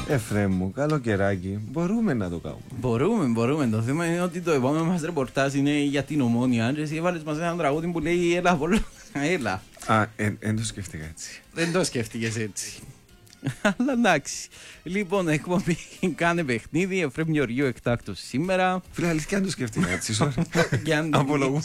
Εφραίμ μου, καλοκαιράκι. Μπορούμε να το κάνουμε. Μπορούμε. Το θέμα είναι ότι το επόμενο μας ρεπορτάζ είναι για την Ομόνια. Και εσύ έβαλες μας ένα τραγούδι που λέει «Έλα Βόλο, έλα». Δεν το σκέφτηκα έτσι. Δεν το σκέφτηκες έτσι. Αλλά εντάξει. Λοιπόν, εκπομπή κάνε παιχνίδι. Εφραίμ Γεωργίου εκτάκτος σήμερα. Φίλε, αλήθεια αν το σκέφτηκα έτσι. Και αν Απολογούμε.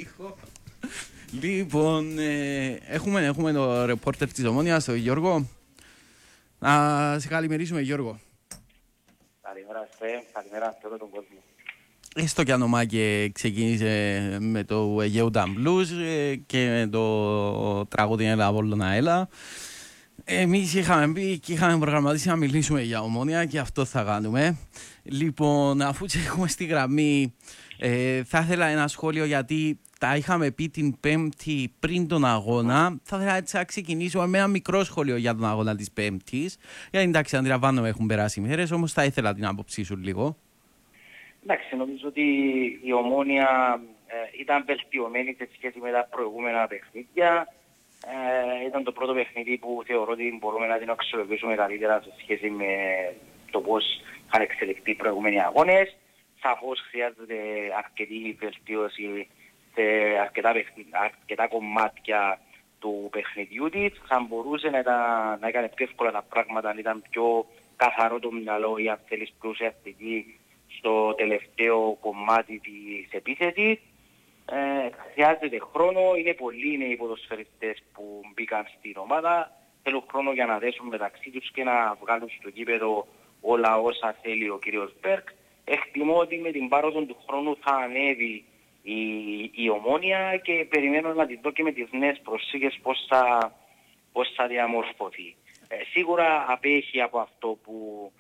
Λοιπόν, έχουμε το ρεπόρτερ της Ομόνιας, τον Γιώργο. Να σε καλημερίσουμε, Γιώργο. Καλημέρα, καλημέρα σε όλο τον κόσμο. Έστω κι αν ο Μάκε ξεκίνησε με το Αιγαίου Μπλουζ και με το τραγούδι «Έλα Βόλωνα έλα». Εμείς είχαμε πει και είχαμε προγραμματίσει να μιλήσουμε για Ομόνια και αυτό θα κάνουμε. Λοιπόν, αφού έχουμε στη γραμμή, θα ήθελα ένα σχόλιο γιατί τα είχαμε πει την Πέμπτη πριν τον αγώνα. Θα ήθελα έτσι να ξεκινήσουμε με ένα μικρό σχόλιο για τον αγώνα της Πέμπτης. Γιατί εντάξει, αντιλαμβάνομαι έχουν περάσει μέρες, όμως θα ήθελα την άποψή σου λίγο. Εντάξει, νομίζω ότι η Ομόνια ήταν βελτιωμένη σε σχέση με τα προηγούμενα παιχνίδια. Ήταν το πρώτο παιχνίδι που θεωρώ ότι μπορούμε να την αξιολογήσουμε καλύτερα σε σχέση με το πώς είχαν εξελιχθεί οι προηγούμενοι αγώνες. Σαφώς χρειάζεται αρκετή βελτίωση σε αρκετά κομμάτια του παιχνιδιού της. Θα μπορούσε να έκανε πιο εύκολα τα πράγματα αν ήταν πιο καθαρό το μυαλό ή αν θέλεις πιο ουσιαστική στο τελευταίο κομμάτι της επίθεσης. Χρειάζεται χρόνο, είναι πολλοί νέοι ποδοσφαιριστές που μπήκαν στην ομάδα. Θέλουν χρόνο για να δέσουν μεταξύ τους και να βγάλουν στο γήπεδο όλα όσα θέλει ο κ. Μπέρκ. Εκτιμώ ότι με την πάροδο του χρόνου θα ανέβει η Ομόνια και περιμένω να την δω και με τις νέες προσήγες πώς θα διαμορφωθεί. Σίγουρα απέχει από αυτό που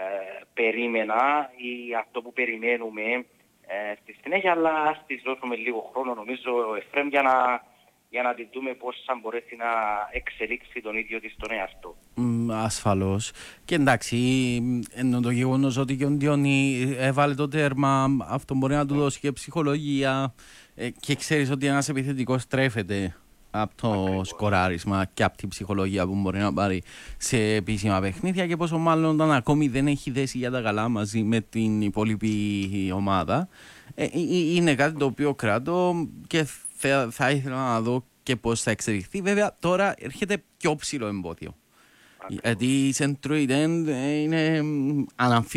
περίμενα ή αυτό που περιμένουμε στη συνέχεια, αλλά ας της δώσουμε λίγο χρόνο νομίζω Εφραίμ για να την δούμε πώς θα μπορέσει να εξελίξει τον ίδιο της τον εαυτό. Ασφαλώς. Και εντάξει, ενώ το γεγονός ότι και ο Ντιόνι έβαλε το τέρμα, αυτό μπορεί να του δώσει και ψυχολογία και ξέρεις ότι ένας επιθετικός τρέφεται από το σκοράρισμα και από την ψυχολογία που μπορεί να πάρει σε επίσημα παιχνίδια και πόσο μάλλον όταν ακόμη δεν έχει δέσει για τα καλά μαζί με την υπόλοιπη ομάδα. Είναι κάτι το οποίο κράτω και θα ήθελα να δω και πώς θα εξελιχθεί. Βέβαια τώρα έρχεται πιο ψηλό εμπόδιο. Γιατί η Centroid είναι αναμφίβολα